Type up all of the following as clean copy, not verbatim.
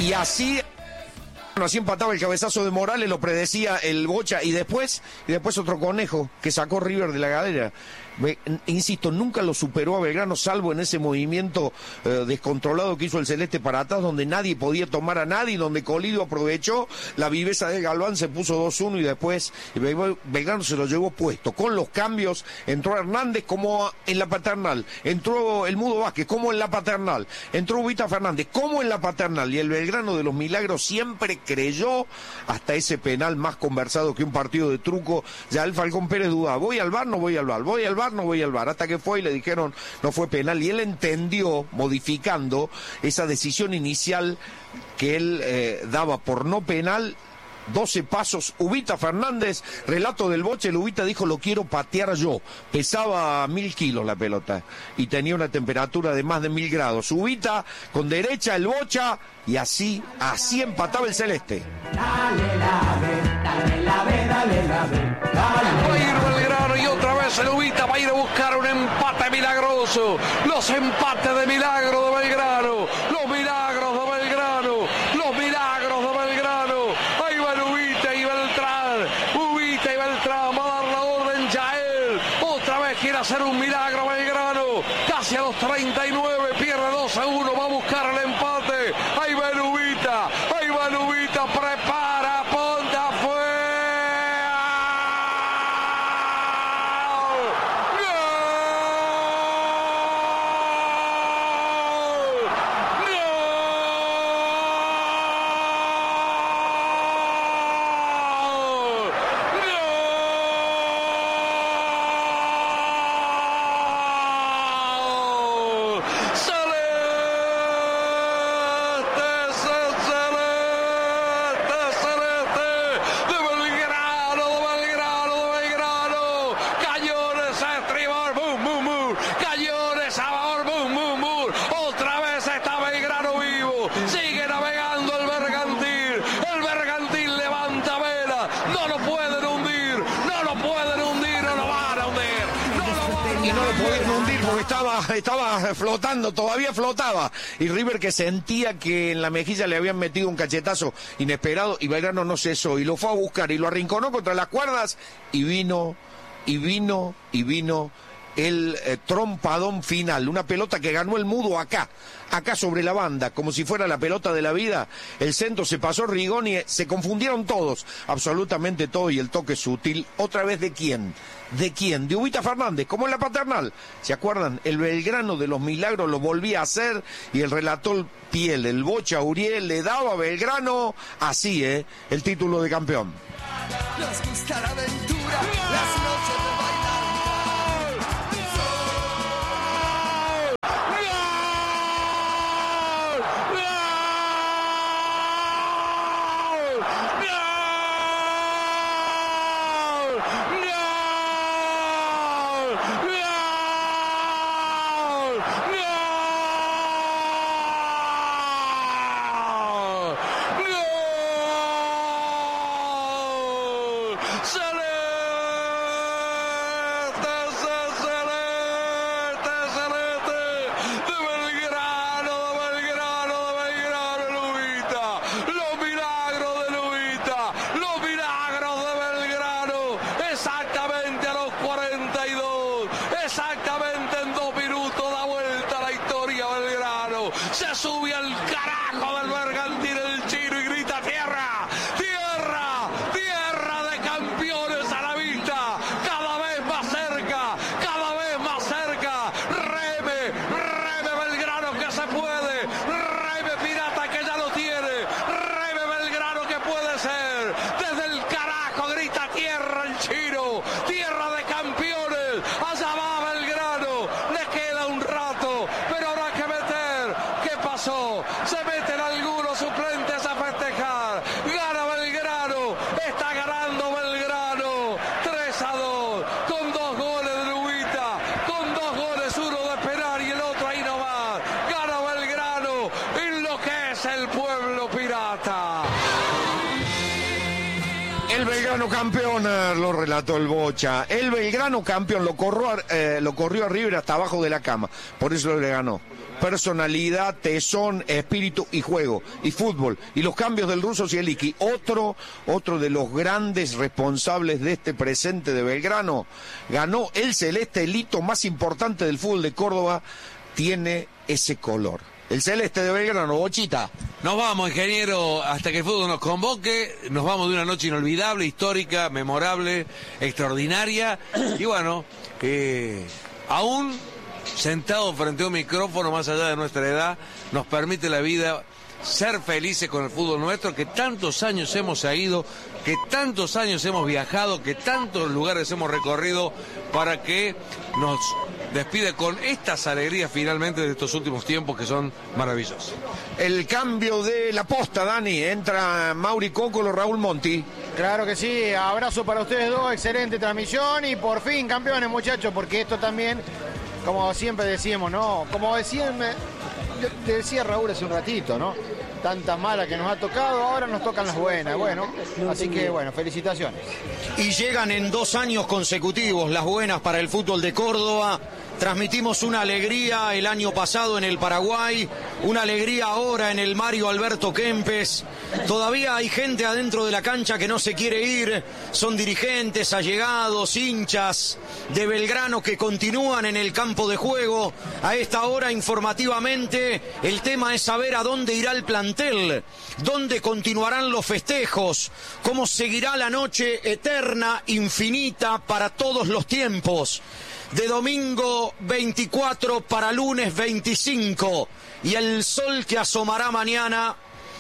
Y así empataba el cabezazo de Morales, lo predecía el Bocha, y después otro conejo que sacó River de la galera. Insisto, nunca lo superó a Belgrano, salvo en ese movimiento descontrolado que hizo el Celeste para atrás, donde nadie podía tomar a nadie, donde Colidio aprovechó la viveza de Galván, se puso 2-1 y después Belgrano se lo llevó puesto. Con los cambios entró Hernández como en la Paternal, entró el Mudo Vázquez como en la Paternal, entró Ubita Fernández como en la Paternal, y el Belgrano de los Milagros siempre creyó, hasta ese penal más conversado que un partido de truco. Ya el Falcón Pérez dudaba, voy al VAR, no voy al VAR, voy al VAR, no voy al VAR, hasta que fue y le dijeron no fue penal, y él entendió, modificando esa decisión inicial que él daba por no penal, 12 pasos, Ubita Fernández, relato del Bocha, el Ubita dijo lo quiero patear yo, pesaba 1000 kilos la pelota y tenía una temperatura de más de 1000 grados, Ubita con derecha, el Bocha, y así empataba el Celeste. Dale la ve, dale la ve, dale la ve. Va a ir Belgrano y otra vez el Ubita va a ir a buscar un empate milagroso. Los empates de milagro de Belgrano, los milagros de Belgrano, los milagros de Belgrano. Ahí va el Ubita y Beltrán, Ubita y Beltrán, va a dar la orden Yael. Otra vez quiere hacer un milagro Belgrano, casi a los 39, pierde 2-1, va a buscar el empate. Ahí va el Ubita, prepara, ponte afuera. Estaba flotando, todavía flotaba, y River, que sentía que en la mejilla le habían metido un cachetazo inesperado, y Belgrano no cesó y lo fue a buscar y lo arrinconó contra las cuerdas, y vino el trompadón final, una pelota que ganó el Mudo acá sobre la banda, como si fuera la pelota de la vida. El centro se pasó Rigoni, se confundieron todos, absolutamente todos, y el toque sutil, otra vez ¿de quién? De Ubita Fernández, como en la Paternal. ¿Se acuerdan? El Belgrano de los Milagros lo volvía a hacer, y el relator Piel, el Bocha Uriel, le daba a Belgrano así, el título de campeón. Nos gusta la aventura, las noches de bailar. Se sube al carajo del Bergantín el Chino y grita tierra, tierra, tierra de campeones a la vista, cada vez más cerca, reme, reme Belgrano que se puede, reme Pirata que ya lo tiene, reme Belgrano que puede ser, desde el carajo grita tierra el Chino, tierra de campeones, allá va Belgrano, le queda un rato, pero habrá que meter, ¿qué pasó? Se meten algunos suplentes a festejar, gana Belgrano, está ganando Belgrano, 3-2, con 2 goles de Ubita, con 2 goles, uno de penal y el otro ahí nomás, gana Belgrano, en lo que es el pueblo pirata. El Belgrano Belgrano campeón, lo relató el Bocha. El Belgrano campeón lo corrió a River hasta abajo de la cama. Por eso le ganó. Personalidad, tesón, espíritu y juego. Y fútbol. Y los cambios del ruso Zielinski. Otro de los grandes responsables de este presente de Belgrano. Ganó el celeste, el hito más importante del fútbol de Córdoba. Tiene ese color. El celeste de Belgrano, Bochita. Nos vamos, ingeniero, hasta que el fútbol nos convoque. Nos vamos de una noche inolvidable, histórica, memorable, extraordinaria. Y bueno, aún sentado frente a un micrófono, más allá de nuestra edad, nos permite la vida ser felices con el fútbol nuestro, que tantos años hemos ido, que tantos años hemos viajado, que tantos lugares hemos recorrido para que nos despide con estas alegrías finalmente de estos últimos tiempos que son maravillosos. El cambio de la posta, Dani. Entra Mauri Cócolo, Raúl Monti. Claro que sí, abrazo para ustedes dos, excelente transmisión y por fin campeones, muchachos, porque esto también, como siempre decimos, ¿no? Como decía Raúl hace un ratito, ¿no? Tantas malas que nos ha tocado, ahora nos tocan las buenas, bueno, así que bueno, felicitaciones. Y llegan en 2 años consecutivos las buenas para el fútbol de Córdoba. Transmitimos una alegría el año pasado en el Paraguay, una alegría ahora en el Mario Alberto Kempes. Todavía hay gente adentro de la cancha que no se quiere ir, son dirigentes, allegados, hinchas de Belgrano que continúan en el campo de juego. A esta hora, informativamente, el tema es saber a dónde irá el plantel, dónde continuarán los festejos, cómo seguirá la noche eterna, infinita, para todos los tiempos. De domingo 24 para lunes 25. Y el sol que asomará mañana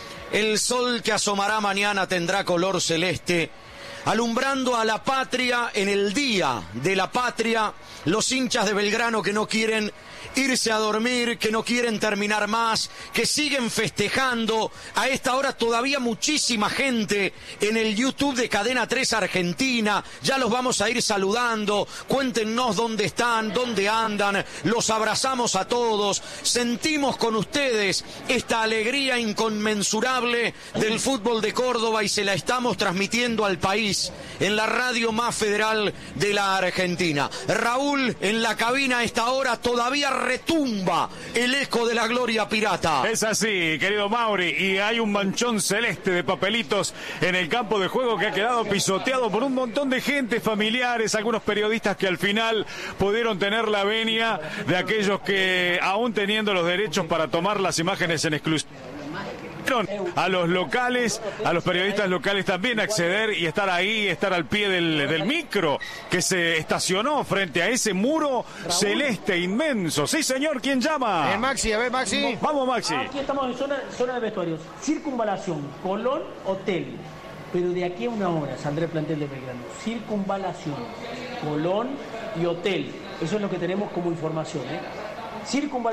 tendrá color celeste, alumbrando a la patria en el día de la patria. Los hinchas de Belgrano que no quieren irse a dormir, que no quieren terminar más, que siguen festejando. A esta hora todavía muchísima gente en el YouTube de Cadena 3 Argentina. Ya los vamos a ir saludando. Cuéntenos dónde están, dónde andan. Los abrazamos a todos. Sentimos con ustedes esta alegría inconmensurable del fútbol de Córdoba y se la estamos transmitiendo al país en la radio más federal de la Argentina. Raúl, en la cabina a esta hora todavía retumba el eco de la gloria pirata. Es así, querido Mauri, y hay un manchón celeste de papelitos en el campo de juego que ha quedado pisoteado por un montón de gente, familiares, algunos periodistas que al final pudieron tener la venia de aquellos que, aún teniendo los derechos para tomar las imágenes en exclusiva, a los locales, a los periodistas locales también acceder y estar ahí, estar al pie del micro que se estacionó frente a ese muro celeste inmenso. Sí, señor, ¿quién llama? Maxi, a ver, Maxi. Vamos, Maxi. Aquí estamos en zona de vestuarios. Circunvalación, Colón, Hotel. Pero de aquí a 1 hora saldrá el plantel de Belgrano. Circunvalación, Colón y Hotel. Eso es lo que tenemos como información, Circunvalación.